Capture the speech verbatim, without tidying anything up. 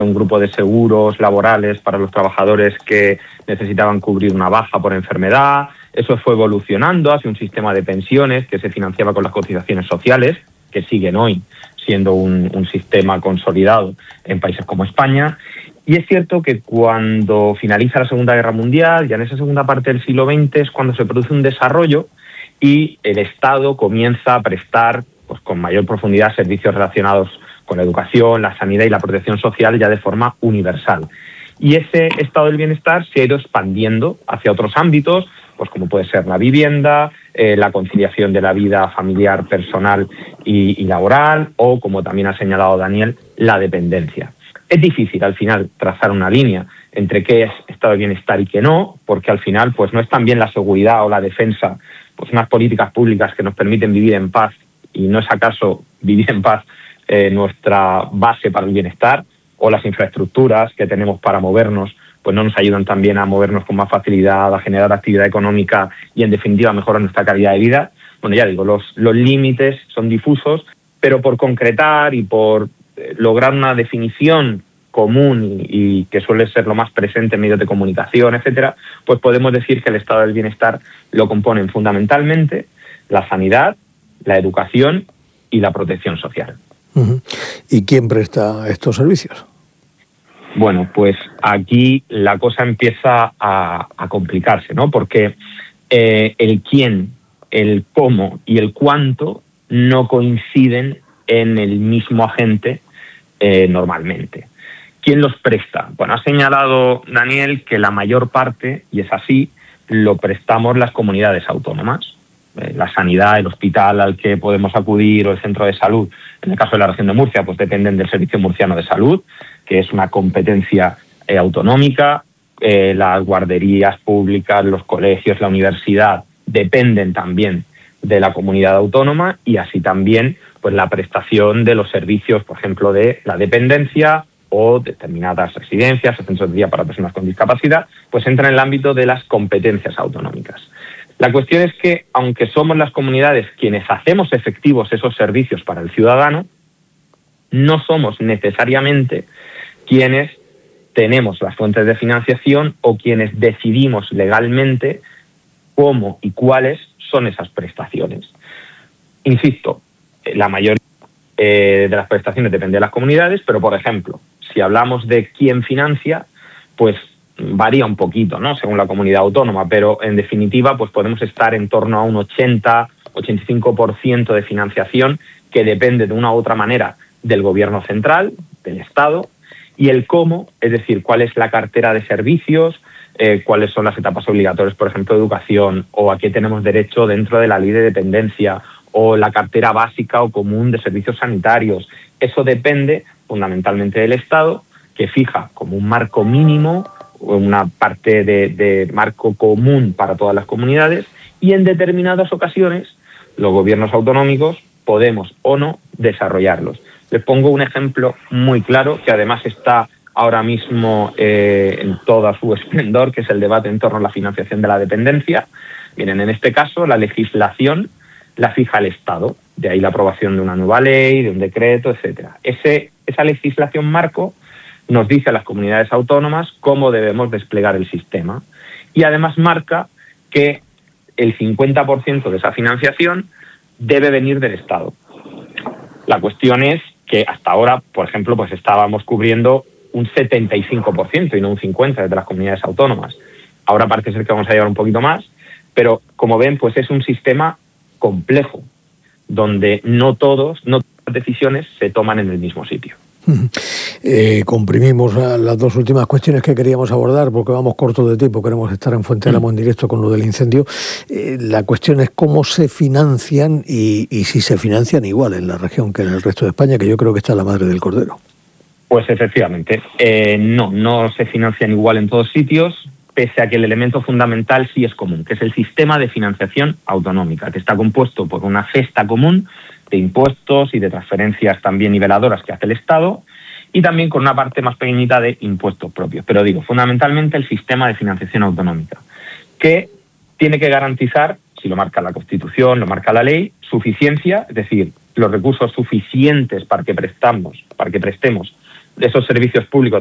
un grupo de seguros laborales para los trabajadores que necesitaban cubrir una baja por enfermedad. Eso fue evolucionando hacia un sistema de pensiones que se financiaba con las cotizaciones sociales, que siguen hoy siendo un, un sistema consolidado en países como España. Y es cierto que cuando finaliza la Segunda Guerra Mundial, ya en esa segunda parte del siglo veinte, es cuando se produce un desarrollo y el Estado comienza a prestar pues, con mayor profundidad servicios relacionados con la educación, la sanidad y la protección social ya de forma universal. Y ese estado del bienestar se ha ido expandiendo hacia otros ámbitos, pues como puede ser la vivienda, eh, la conciliación de la vida familiar, personal y, y laboral, o, como también ha señalado Daniel, la dependencia. Es difícil, al final, trazar una línea entre qué es estado de bienestar y qué no, porque al final pues no es también la seguridad o la defensa, pues unas políticas públicas que nos permiten vivir en paz, y no es acaso vivir en paz eh, nuestra base para el bienestar, o las infraestructuras que tenemos para movernos, pues no nos ayudan también a movernos con más facilidad, a generar actividad económica y, en definitiva, mejorar nuestra calidad de vida. Bueno, ya digo, los, los límites son difusos, pero por concretar y por eh, lograr una definición común y, y que suele ser lo más presente en medios de comunicación, etcétera, pues podemos decir que el estado del bienestar lo componen fundamentalmente la sanidad, la educación y la protección social. Uh-huh. ¿Y quién presta estos servicios? Bueno, pues aquí la cosa empieza a, a complicarse, ¿no? Porque eh, el quién, el cómo y el cuánto no coinciden en el mismo agente eh, normalmente. ¿Quién los presta? Bueno, ha señalado Daniel que la mayor parte, y es así, lo prestamos las comunidades autónomas. Eh, la sanidad, el hospital al que podemos acudir o el centro de salud, en el caso de la región de Murcia, pues dependen del Servicio Murciano de Salud, que es una competencia eh, autonómica. Eh, las guarderías públicas, los colegios, la universidad dependen también de la comunidad autónoma, y así también pues la prestación de los servicios, por ejemplo, de la dependencia o determinadas residencias o centros de día para personas con discapacidad, pues entra en el ámbito de las competencias autonómicas. La cuestión es que, aunque somos las comunidades quienes hacemos efectivos esos servicios para el ciudadano, no somos necesariamente quienes tenemos las fuentes de financiación o quienes decidimos legalmente cómo y cuáles son esas prestaciones. Insisto, la mayoría eh, de las prestaciones depende de las comunidades, pero, por ejemplo, si hablamos de quién financia, pues varía un poquito, ¿no?, según la comunidad autónoma, pero en definitiva pues podemos estar en torno a un ochenta, ochenta y cinco por ciento de financiación que depende de una u otra manera del gobierno central, del Estado, y el cómo, es decir, cuál es la cartera de servicios, eh, cuáles son las etapas obligatorias, por ejemplo, de educación, o a qué tenemos derecho dentro de la ley de dependencia, o la cartera básica o común de servicios sanitarios. Eso depende fundamentalmente del Estado, que fija como un marco mínimo, una parte de, de marco común para todas las comunidades, y en determinadas ocasiones los gobiernos autonómicos podemos o no desarrollarlos. Les pongo un ejemplo muy claro, que además está ahora mismo eh, en todo su esplendor, que es el debate en torno a la financiación de la dependencia. Miren, en este caso la legislación la fija el Estado, de ahí la aprobación de una nueva ley, de un decreto, etcétera. Ese, esa legislación marco nos dice a las comunidades autónomas cómo debemos desplegar el sistema, y además marca que el cincuenta por ciento de esa financiación debe venir del Estado. La cuestión es que hasta ahora, por ejemplo, pues estábamos cubriendo un setenta y cinco por ciento y no un cincuenta por ciento de las comunidades autónomas. Ahora parece ser que vamos a llevar un poquito más, pero como ven, pues es un sistema complejo, donde no todos, no todas las decisiones se toman en el mismo sitio. Eh, comprimimos las dos últimas cuestiones que queríamos abordar porque vamos cortos de tiempo, queremos estar en Fuente del Amo en directo con lo del incendio. Eh, la cuestión es cómo se financian y, y si se financian igual en la región que en el resto de España, que yo creo que está la madre del cordero. Pues efectivamente, eh, no, no se financian igual en todos sitios, pese a que el elemento fundamental sí es común, que es el sistema de financiación autonómica, que está compuesto por una cesta común de impuestos y de transferencias también niveladoras que hace el Estado, y también con una parte más pequeñita de impuestos propios. Pero digo, fundamentalmente el sistema de financiación autonómica, que tiene que garantizar, si lo marca la Constitución, lo marca la ley, suficiencia, es decir, los recursos suficientes para que prestamos, para que prestemos de esos servicios públicos